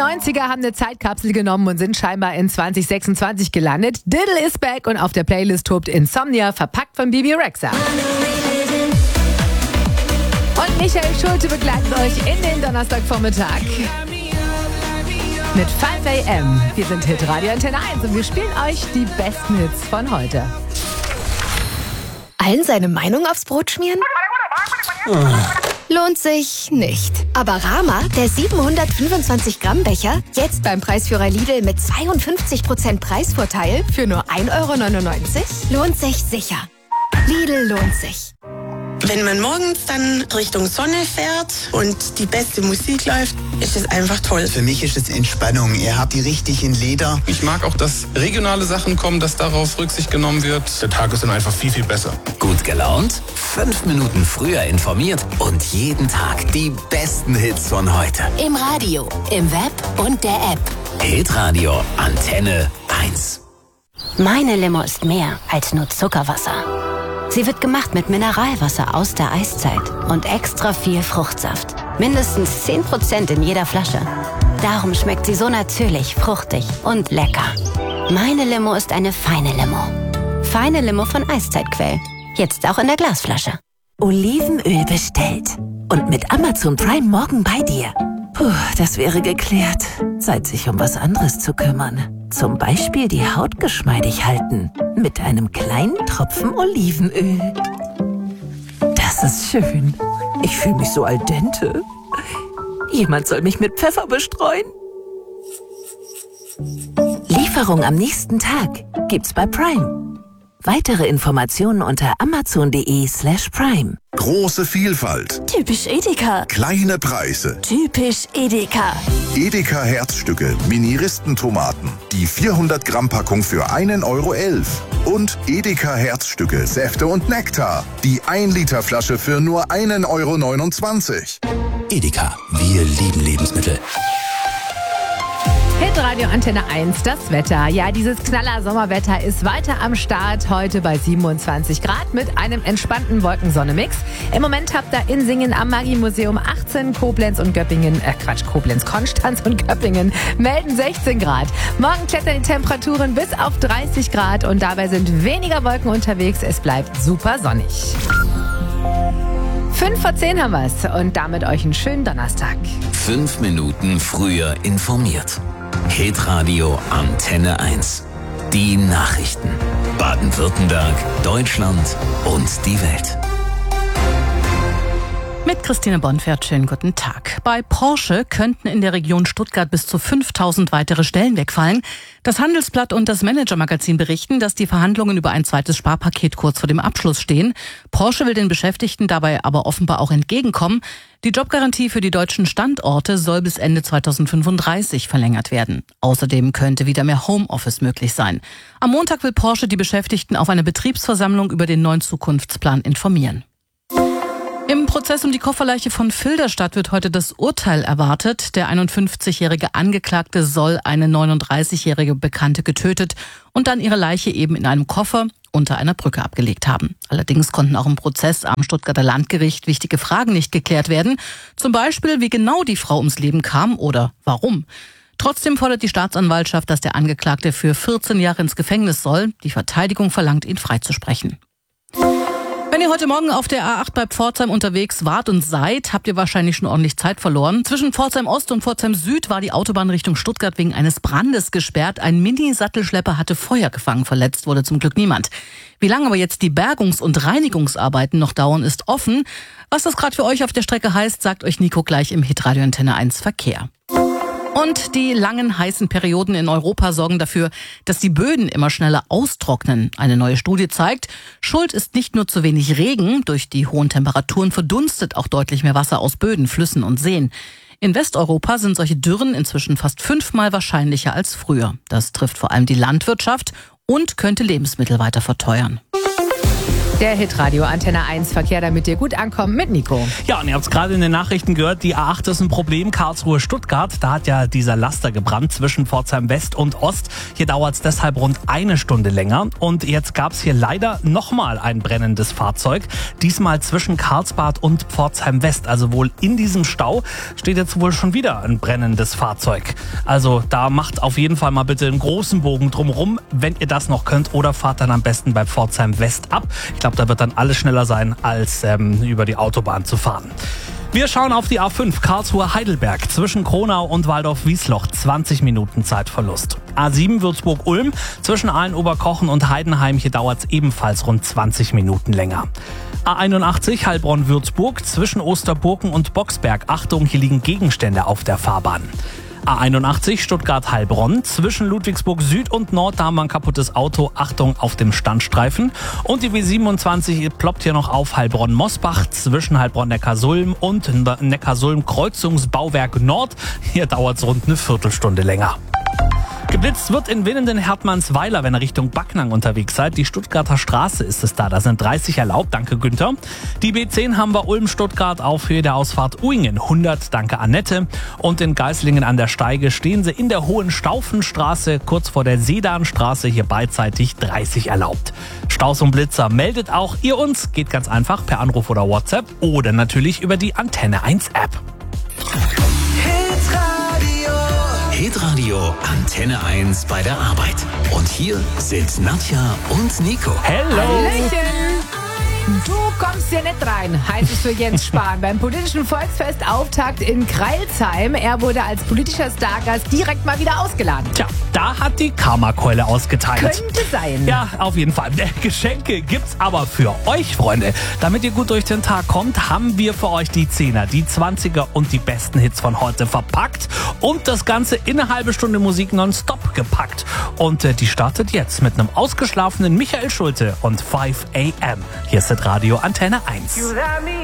90er haben eine Zeitkapsel genommen und sind scheinbar in 2026 gelandet. Diddle is back und auf der Playlist tobt Insomnia, verpackt von Bebe Rexha. Und Michael Schulte begleitet euch in den Donnerstagvormittag mit 5 AM. Wir sind Hitradio Antenne 1 und wir spielen euch die besten Hits von heute. Allen seine Meinung aufs Brot schmieren? Lohnt sich nicht. Aber Rama, der 725-Gramm-Becher, jetzt beim Preisführer Lidl mit 52% Preisvorteil für nur 1,99 €, lohnt sich sicher. Lidl lohnt sich. Wenn man morgens dann Richtung Sonne fährt und die beste Musik läuft, ist es einfach toll. Für mich ist es Entspannung. Ihr habt die richtigen Lieder. Ich mag auch, dass regionale Sachen kommen, dass darauf Rücksicht genommen wird. Der Tag ist dann einfach viel, viel besser. Gut gelaunt, 5 Minuten früher informiert und jeden Tag die besten Hits von heute. Im Radio, im Web und der App. Hitradio Antenne 1. Meine Limo ist mehr als nur Zuckerwasser. Sie wird gemacht mit Mineralwasser aus der Eiszeit und extra viel Fruchtsaft. Mindestens 10% in jeder Flasche. Darum schmeckt sie so natürlich, fruchtig und lecker. Meine Limo ist eine feine Limo. Feine Limo von Eiszeitquell. Jetzt auch in der Glasflasche. Olivenöl bestellt. Und mit Amazon Prime morgen bei dir. Puh, das wäre geklärt. Zeit, sich um was anderes zu kümmern. Zum Beispiel die Haut geschmeidig halten. Mit einem kleinen Tropfen Olivenöl. Das ist schön. Ich fühle mich so al dente. Jemand soll mich mit Pfeffer bestreuen. Lieferung am nächsten Tag gibt's bei Prime. Weitere Informationen unter amazon.de/prime. Große Vielfalt. Typisch Edeka. Kleine Preise. Typisch Edeka. Edeka Herzstücke, Mini-Ristentomaten. Die 400-Gramm-Packung für 1,11 €. Und Edeka Herzstücke, Säfte und Nektar. Die 1-Liter-Flasche für nur 1,29 €. Edeka, wir lieben Lebensmittel. Hitradio Antenne 1, das Wetter. Ja, dieses Knaller-Sommerwetter ist weiter am Start. Heute bei 27 Grad mit einem entspannten Wolkensonne-Mix. Im Moment habt ihr in Singen am Magie-Museum 18, Koblenz und Göppingen, Koblenz, Konstanz und Göppingen melden 16 Grad. Morgen klettern die Temperaturen bis auf 30 Grad und dabei sind weniger Wolken unterwegs. Es bleibt super sonnig. 5 vor 10 haben wir's und damit euch einen schönen Donnerstag. 5 Minuten früher informiert. Hitradio Antenne 1. Die Nachrichten. Baden-Württemberg, Deutschland und die Welt. Mit Christine Bonfert, schönen guten Tag. Bei Porsche könnten in der Region Stuttgart bis zu 5.000 weitere Stellen wegfallen. Das Handelsblatt und das Manager-Magazin berichten, dass die Verhandlungen über ein zweites Sparpaket kurz vor dem Abschluss stehen. Porsche will den Beschäftigten dabei aber offenbar auch entgegenkommen. Die Jobgarantie für die deutschen Standorte soll bis Ende 2035 verlängert werden. Außerdem könnte wieder mehr Homeoffice möglich sein. Am Montag will Porsche die Beschäftigten auf einer Betriebsversammlung über den neuen Zukunftsplan informieren. Im Prozess um die Kofferleiche von Filderstadt wird heute das Urteil erwartet. Der 51-jährige Angeklagte soll eine 39-jährige Bekannte getötet und dann ihre Leiche eben in einem Koffer unter einer Brücke abgelegt haben. Allerdings konnten auch im Prozess am Stuttgarter Landgericht wichtige Fragen nicht geklärt werden. Zum Beispiel, wie genau die Frau ums Leben kam oder warum. Trotzdem fordert die Staatsanwaltschaft, dass der Angeklagte für 14 Jahre ins Gefängnis soll. Die Verteidigung verlangt, ihn freizusprechen. Wenn ihr heute Morgen auf der A8 bei Pforzheim unterwegs wart und seid, habt ihr wahrscheinlich schon ordentlich Zeit verloren. Zwischen Pforzheim Ost und Pforzheim Süd war die Autobahn Richtung Stuttgart wegen eines Brandes gesperrt. Ein Mini-Sattelschlepper hatte Feuer gefangen, verletzt wurde zum Glück niemand. Wie lange aber jetzt die Bergungs- und Reinigungsarbeiten noch dauern, ist offen. Was das gerade für euch auf der Strecke heißt, sagt euch Nico gleich im Hitradio Antenne 1 Verkehr. Und die langen, heißen Perioden in Europa sorgen dafür, dass die Böden immer schneller austrocknen. Eine neue Studie zeigt, schuld ist nicht nur zu wenig Regen, durch die hohen Temperaturen verdunstet auch deutlich mehr Wasser aus Böden, Flüssen und Seen. In Westeuropa sind solche Dürren inzwischen fast 5-mal wahrscheinlicher als früher. Das trifft vor allem die Landwirtschaft und könnte Lebensmittel weiter verteuern. Der Hitradio Antenne 1 Verkehr, damit ihr gut ankommt mit Nico. Ja, und ihr habt es gerade in den Nachrichten gehört, die A8 ist ein Problem, Karlsruhe-Stuttgart. Da hat ja dieser Laster gebrannt zwischen Pforzheim West und Ost. Hier dauert es deshalb rund 1 Stunde länger. Und jetzt gab es hier leider nochmal ein brennendes Fahrzeug. Diesmal zwischen Karlsbad und Pforzheim West. Also wohl in diesem Stau steht jetzt wohl schon wieder ein brennendes Fahrzeug. Also da macht auf jeden Fall mal bitte einen großen Bogen drumherum, wenn ihr das noch könnt. Oder fahrt dann am besten bei Pforzheim West ab. Ich glaube, da wird dann alles schneller sein, als über die Autobahn zu fahren. Wir schauen auf die A5 Karlsruhe-Heidelberg zwischen Kronau und Waldorf-Wiesloch. 20 Minuten Zeitverlust. A7 Würzburg-Ulm zwischen Aalen-Oberkochen und Heidenheim. Hier dauert es ebenfalls rund 20 Minuten länger. A81 Heilbronn-Würzburg zwischen Osterburken und Boxberg. Achtung, hier liegen Gegenstände auf der Fahrbahn. A81 Stuttgart-Heilbronn zwischen Ludwigsburg Süd und Nord, da haben wir ein kaputtes Auto. Achtung auf dem Standstreifen. Und die W27 ploppt hier noch auf Heilbronn-Mosbach zwischen Heilbronn-Neckarsulm und Neckarsulm-Kreuzungsbauwerk Nord. Hier dauert es rund eine Viertelstunde länger. Geblitzt wird in Winnenden-Hertmannsweiler, wenn ihr Richtung Backnang unterwegs seid. Die Stuttgarter Straße ist es da. Da sind 30 erlaubt. Danke, Günther. Die B10 haben wir Ulm-Stuttgart auf Höhe der Ausfahrt Uingen. 100. Danke, Annette. Und in Geislingen an der Steige stehen sie in der Hohenstaufenstraße, kurz vor der Sedanstraße. Hier beidseitig 30 erlaubt. Staus und Blitzer meldet auch ihr uns. Geht ganz einfach per Anruf oder WhatsApp oder natürlich über die Antenne 1 App. Hitradio Antenne 1 bei der Arbeit. Und hier sind Nadja und Nico. Hello! Hallöchen! Du kommst hier nicht rein, heißt es für Jens Spahn beim politischen Volksfest Auftakt in Crailsheim. Er wurde als politischer Stargast direkt mal wieder ausgeladen. Tja, da hat die Karma-Keule ausgeteilt. Könnte sein. Ja, auf jeden Fall. Geschenke gibt's aber für euch, Freunde. Damit ihr gut durch den Tag kommt, haben wir für euch die 10er, die 20er und die besten Hits von heute verpackt und das Ganze in eine halbe Stunde Musik nonstop gepackt. Und die startet jetzt mit einem ausgeschlafenen Michael Schulte und 5 AM. Hier ist das Radio Antenne 1.